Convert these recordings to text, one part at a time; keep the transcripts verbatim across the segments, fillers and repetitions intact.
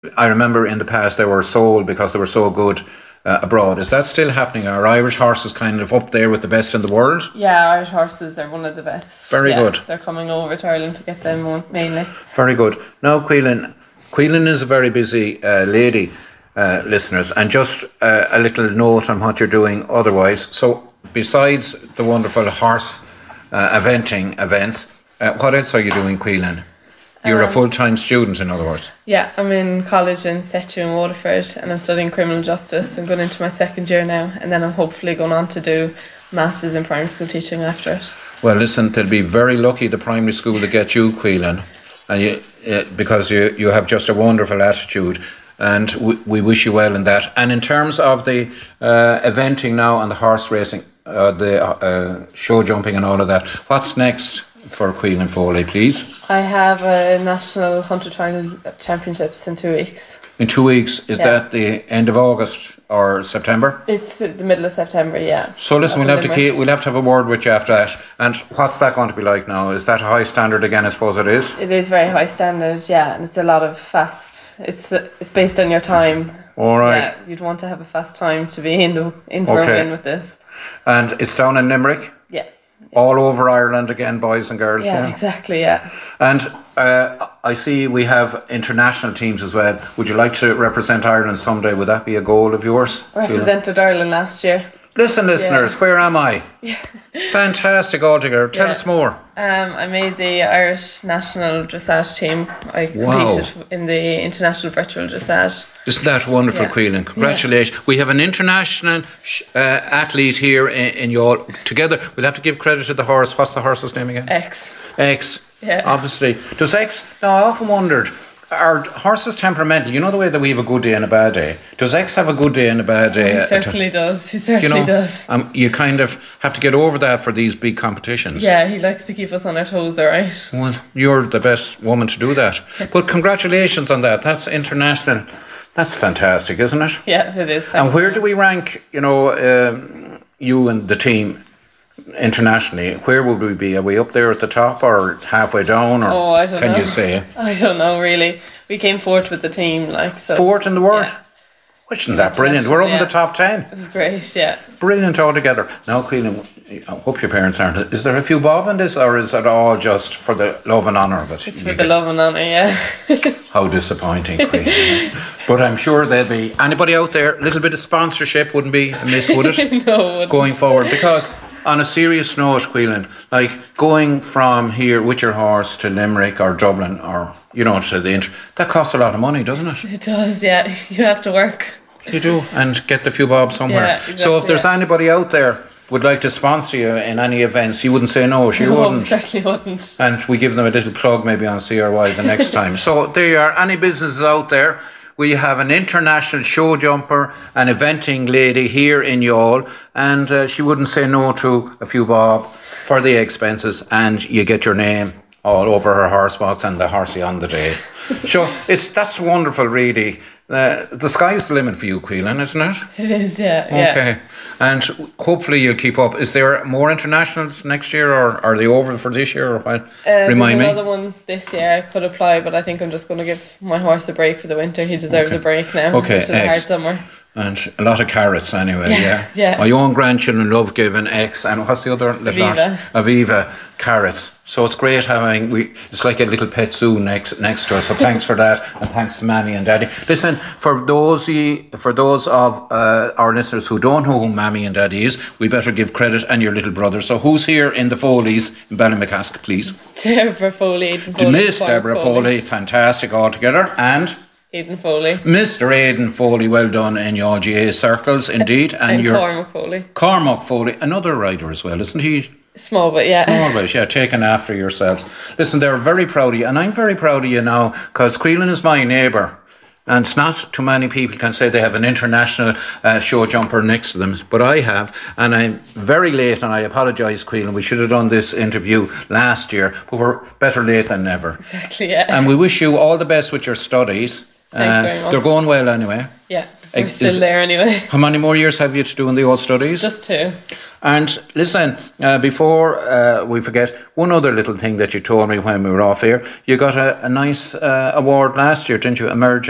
I remember in the past they were sold because they were so good uh, abroad. Is that still happening? Are Irish horses kind of up there with the best in the world? Yeah, Irish horses are one of the best. Very yeah, good. They're coming over to Ireland to get them on, mainly. Very good. Now, Quillen, Quillen is a very busy uh, lady, uh, listeners, and just uh, a little note on what you're doing otherwise. So, besides the wonderful horse uh, eventing events, uh, what else are you doing, Quillen? You're um, a full-time student, in other words. Yeah, I'm in college in Setu in Waterford, and I'm studying criminal justice. I'm going into my second year now, and then I'm hopefully going on to do masters in primary school teaching after it. Well, listen, they'll be very lucky, the primary school, to get you, Quillen, and you, uh, because you, you have just a wonderful attitude, and we, we wish you well in that. And in terms of the uh, eventing now and the horse racing, uh, the uh, show jumping and all of that, what's next for Quillen Foley, please? I have a national hunter trial championships in two weeks. In two weeks, is yeah. that the end of August or September? It's the middle of September, yeah. So listen, we'll have to keep, we'll have to have a word with you after that. And what's that going to be like now? Is that a high standard again? I suppose it is. It is very high standard, yeah, and it's a lot of fast. It's uh, it's based on your time. All right. Yeah, you'd want to have a fast time to be in the in for okay. a win with this. And it's down in Limerick. Yeah. All over Ireland again, boys and girls. Yeah, yeah. exactly, yeah. And uh, I see we have international teams as well. Would you like to represent Ireland someday? Would that be a goal of yours? I represented Ireland last year. Listen, listeners, yeah. where am I? Yeah. Fantastic altogether. Tell yeah. us more. Um, I made the Irish national dressage team. I competed wow. in the international virtual dressage. Isn't that wonderful, yeah. Quillen? Congratulations. Yeah. We have an international uh, athlete here in, in Youghal. Together, we'll have to give credit to the horse. What's the horse's name again? X. X. Yeah. Obviously. Does X... Now, I often wondered, are horses temperamental? You know the way that we have a good day and a bad day? Does X have a good day and a bad day? He certainly t- does. He certainly you know, does. Um, you kind of have to get over that for these big competitions. Yeah, he likes to keep us on our toes, all right. Well, you're the best woman to do that. But congratulations on that. That's international. That's fantastic, isn't it? Yeah, it is. And where do we rank, you know, uh, you and the team internationally? Where would we be? Are we up there at the top or halfway down? Or oh, I don't can know. you say? I don't know, really. We came fourth with the team, like so. Fourth in the world? Yeah. Isn't that brilliant? We're up yeah. in the top ten. It was great, yeah. Brilliant altogether. Now, Quillen, I hope your parents aren't. Is there a few bob in this, or is it all just for the love and honour of it? It's for the love and honour, yeah. How disappointing, Quillen. But I'm sure there'll be anybody out there. A little bit of sponsorship wouldn't be amiss, would it? No, it wouldn't. Going forward, because on a serious note, Quillen, like going from here with your horse to Limerick or Dublin or you know to the inter- that costs a lot of money, doesn't it? It does, yeah. You have to work. You do, and get the few bob somewhere. Yeah, exactly, so if there's yeah. anybody out there would like to sponsor you in any events, you wouldn't say no, she no, wouldn't. certainly wouldn't. And we give them a little plug maybe on C R Y the next time. So there you are, any businesses out there. We have an international show jumper, an eventing lady here in Youghal, and uh, she wouldn't say no to a few bob for the expenses, and you get your name all over her horse box and the horsey on the day. So it's that's wonderful, really. Uh, the sky's the limit for you, Quillen, isn't it? It is, yeah. Okay. Yeah. And hopefully you'll keep up. Is there more internationals next year, or are they over for this year? Or what? Uh, Remind me. There's another one this year. I could apply, but I think I'm just going to give my horse a break for the winter. He deserves okay. a break now. Okay, after the hard summer. And a lot of carrots anyway, yeah. Yeah, yeah. My own grandchildren love giving X, and what's the other little Aviva. Aviva carrots. So it's great having, we. it's like a little pet zoo next next to us. So thanks for that, and thanks to Mammy and Daddy. Listen, for those for those of uh, our listeners who don't know who Mammy and Daddy is, we better give credit and your little brother. So who's here in the Foleys in Ballymacask, please? Deborah Foley. Aidan Foley Miss Deborah Foley. Foley, fantastic altogether, and Aidan Foley. Mister Aidan Foley, well done in your G A circles, indeed. And, and your Cormac Foley. Cormac Foley, another rider as well, isn't he? Small bit, yeah. Small bit, yeah, taken after yourselves. Listen, they're very proud of you, and I'm very proud of you now, because Quillen is my neighbour. And it's not too many people can say they have an international uh, show jumper next to them, but I have, and I'm very late, and I apologise, Quillen. We should have done this interview last year, but we're better late than never. Exactly, yeah. And we wish you all the best with your studies. Thanks uh, very much. They're going well anyway. Yeah, we're Is- still there anyway. How many more years have you to do in the old studies? Just two. And listen, uh, before uh, we forget, one other little thing that you told me when we were off here, you got a, a nice uh, award last year, didn't you? Emerging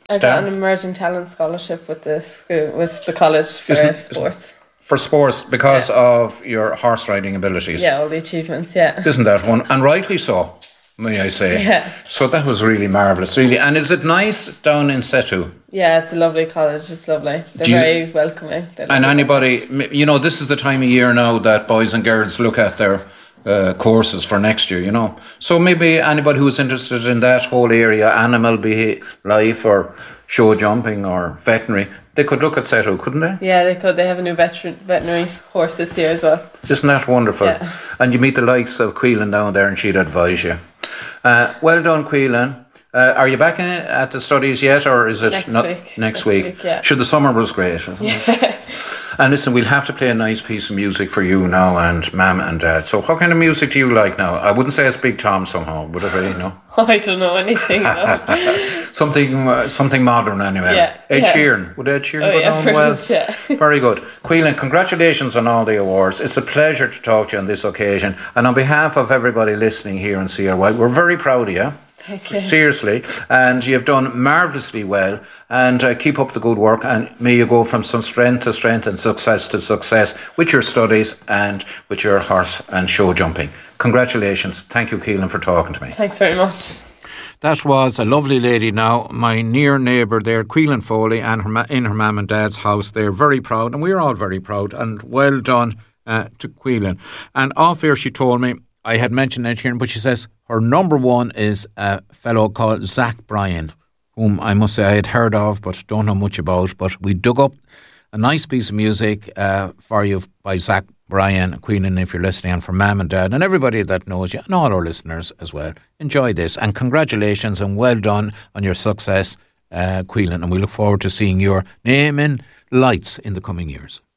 I got an emerging talent scholarship with the school, with the college for Isn't, sports. For sports, because yeah. of your horse riding abilities. Yeah, all the achievements, yeah. Isn't that one? And rightly so, may I say. Yeah. So that was really marvellous, really. And is it nice down in Setu? Yeah, it's a lovely college. It's lovely. They're you, very welcoming. They're and anybody, welcoming. you know, this is the time of year now that boys and girls look at their uh, courses for next year, you know. So maybe anybody who's interested in that whole area, animal beha- life or show jumping or veterinary, they could look at Setu, couldn't they? Yeah, they could. They have a new veteran, veterinary course this year as well. Isn't that wonderful? Yeah. And you meet the likes of Queelan down there and she'd advise you. Uh, well done, Queelan. Uh, are you back in at the studies yet, or is it next not week? Next, next week? week yeah. Sure, the summer was great, isn't yeah. it? And listen, we'll have to play a nice piece of music for you now and Mum and Dad. So what kind of music do you like now? I wouldn't say it's Big Tom somehow, would it really? No? I don't know anything. No. something uh, something modern anyway. Yeah, Ed yeah. Sheeran. Would Ed Sheeran oh, go yeah, down well? Much, yeah. Very good. Queelan, congratulations on all the awards. It's a pleasure to talk to you on this occasion. And on behalf of everybody listening here in C R Y, we're very proud of you. Thank you. Seriously, and you've done marvellously well, and uh, keep up the good work, and may you go from some strength to strength and success to success with your studies and with your horse and show jumping. Congratulations. Thank you, Queelan, for talking to me. Thanks very much. That was a lovely lady now, my near neighbour there, Queelan Foley, and her ma- in her mum and dad's house. They're very proud, and we're all very proud, and well done uh, to Queelan. And off here she told me, I had mentioned Ed Sheeran, but she says her number one is a fellow called Zach Bryan, whom I must say I had heard of but don't know much about. But we dug up a nice piece of music uh, for you by Zach Bryan, Queelan, if you're listening, and for Mum and Dad and everybody that knows you and all our listeners as well. Enjoy this, and congratulations and well done on your success, uh, Queelan, and we look forward to seeing your name in lights in the coming years.